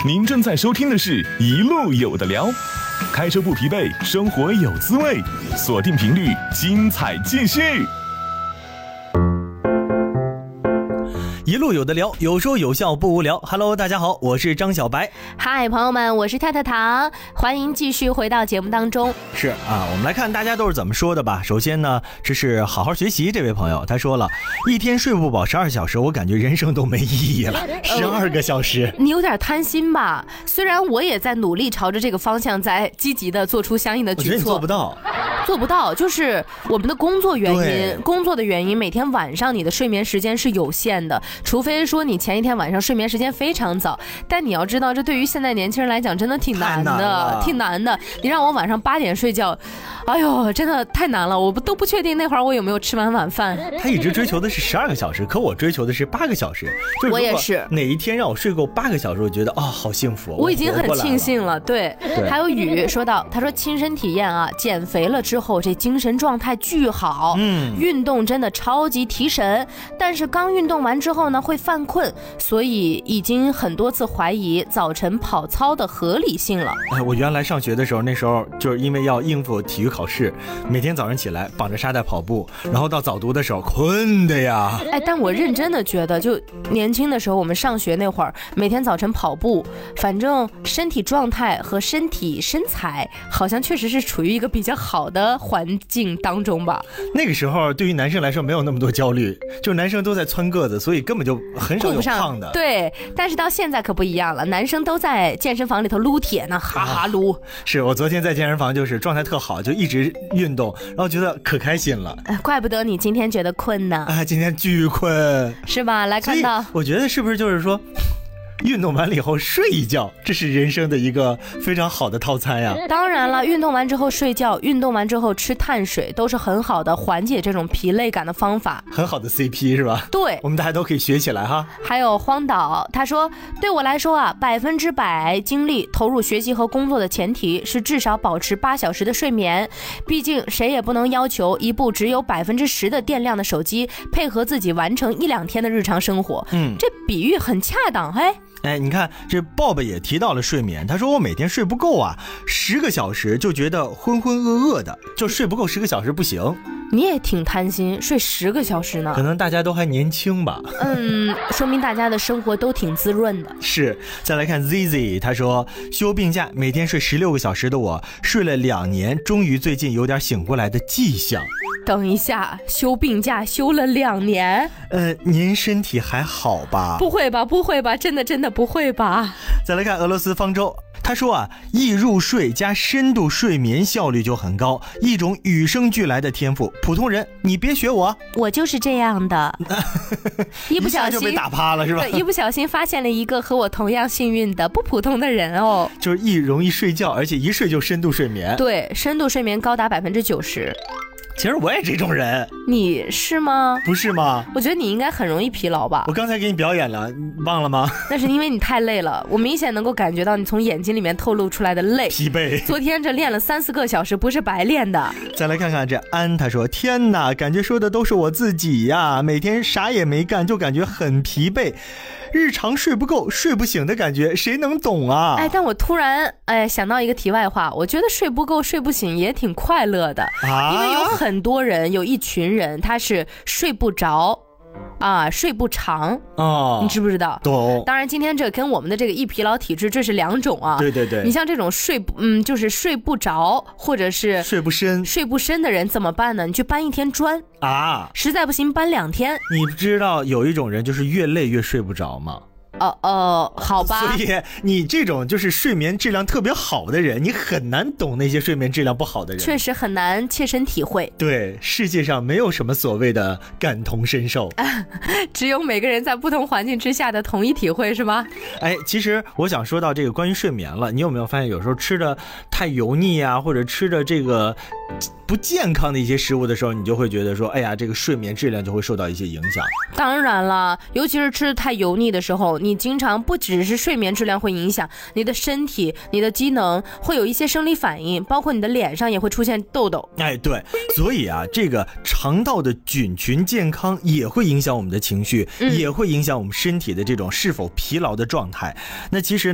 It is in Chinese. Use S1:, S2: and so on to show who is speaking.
S1: 您正在收听的是一路有的聊，开车不疲惫，生活有滋味，锁定频率，精彩继续。
S2: 一路有的聊，有说有笑不无聊。Hello， 大家好，我是张小白。
S3: 嗨，朋友们，我是太太糖，欢迎继续回到节目当中。
S2: 是啊，我们来看大家都是怎么说的吧。首先呢，这是好好学习这位朋友，他说了，一天睡不饱12小时，我感觉人生都没意义了。12个小时，
S3: 你有点贪心吧？虽然我也在努力朝着这个方向在积极的做出相应的举措，
S2: 我觉得你做不到，
S3: 就是我们的工作的原因，每天晚上你的睡眠时间是有限的，除非说你前一天晚上睡眠时间非常早，但你要知道，这对于现在年轻人来讲真的挺难的。你让我晚上8点睡觉，哎呦，真的太难了，我都不确定那会儿我有没有吃完晚饭。
S2: 他一直追求的是12个小时，可我追求的是8个小时。就是
S3: 我也是，
S2: 哪一天让我睡够8个小时，我觉得好幸福。
S3: 我已经很庆幸了。对，还有雨说到，他说亲身体验啊，减肥了之后这精神状态巨好，运动真的超级提神，但是刚运动完之后呢会犯困，所以已经很多次怀疑早晨跑操的合理性了。
S2: 我原来上学的时候，那时候就是因为要应付体育考试，每天早上起来绑着沙袋跑步，然后到早读的时候困的呀。
S3: 但我认真的觉得，就年轻的时候我们上学那会儿，每天早晨跑步，反正身体状态和身材好像确实是处于一个比较好的环境当中吧。
S2: 那个时候对于男生来说没有那么多焦虑，就是男生都在蹿个子，所以根本就很少有胖的。
S3: 对，但是到现在可不一样了，男生都在健身房里头撸铁呢，哈哈撸。
S2: 是我昨天在健身房就是状态特好，就一直运动，然后觉得可开心了。
S3: 怪不得你今天觉得困呢。
S2: 今天巨困，
S3: 是吧？来看到，
S2: 我觉得是不是就是说，运动完了以后睡一觉，这是人生的一个非常好的套餐呀。
S3: 当然了，运动完之后睡觉，运动完之后吃碳水，都是很好的缓解这种疲累感的方法。
S2: 很好的 CP 是吧？
S3: 对，
S2: 我们大家都可以学起来哈。
S3: 还有荒岛，他说，对我来说啊，100%精力投入学习和工作的前提是至少保持8小时的睡眠。毕竟谁也不能要求一部只有10%的电量的手机配合自己完成1-2天的日常生活。这比喻很恰当。
S2: 你看这 Bob 也提到了睡眠，他说我每天睡不够啊，10个小时就觉得浑浑噩噩的，就睡不够10个小时不行。
S3: 你也挺贪心，睡10个小时呢。
S2: 可能大家都还年轻吧。
S3: 说明大家的生活都挺滋润的。
S2: 是，再来看 ZZ， 他说休病假每天睡16个小时的我，睡了2年，终于最近有点醒过来的迹象。
S3: 等一下，休病假休了2年？
S2: 您身体还好吧？
S3: 不会吧，真的不会吧。
S2: 再来看俄罗斯方舟，他说啊，易入睡加深度睡眠效率就很高，一种与生俱来的天赋，普通人你别学我
S3: 就是这样的。一不小心
S2: 就被打趴了是吧？
S3: 对，一不小心发现了一个和我同样幸运的不普通的人哦。
S2: 就是容易睡觉，而且一睡就深度睡眠。
S3: 对，深度睡眠高达90%。
S2: 其实我也这种人。
S3: 你是吗？
S2: 不是吗？
S3: 我觉得你应该很容易疲劳吧。
S2: 我刚才给你表演了，你忘了吗？
S3: 那是因为你太累了，我明显能够感觉到你从眼睛里面透露出来的累
S2: 疲惫。
S3: 昨天这练了3-4个小时不是白练的。
S2: 再来看看这安，他说天哪，感觉说的都是我自己呀，每天啥也没干就感觉很疲惫，日常睡不够睡不醒的感觉，谁能懂啊？
S3: 但我突然想到一个题外话，我觉得睡不够睡不醒也挺快乐的。因为有很多人，有一群人他是睡不着睡不长你知不知道？
S2: 懂。
S3: 当然今天这跟我们的这个易疲劳体质这是2种啊。
S2: 对，
S3: 你像这种就是睡不着或者是
S2: 睡不深
S3: 的人怎么办呢？你去搬1天砖实在不行搬2天。
S2: 你知道有一种人就是越累越睡不着吗？
S3: 好吧。
S2: 所以你这种就是睡眠质量特别好的人，你很难懂那些睡眠质量不好的人。
S3: 确实很难切身体会。
S2: 对，世界上没有什么所谓的感同身受，
S3: 只有每个人在不同环境之下的统一体会，是吗？
S2: 其实我想说到这个关于睡眠了，你有没有发现有时候吃的太油腻啊，或者吃的这个不健康的一些食物的时候，你就会觉得说，这个睡眠质量就会受到一些影响。
S3: 当然了，尤其是吃的太油腻的时候，你经常不只是睡眠质量会影响，你的身体、你的机能会有一些生理反应，包括你的脸上也会出现痘痘。
S2: 对，所以这个肠道的菌群健康也会影响我们的情绪，也会影响我们身体的这种是否疲劳的状态。那其实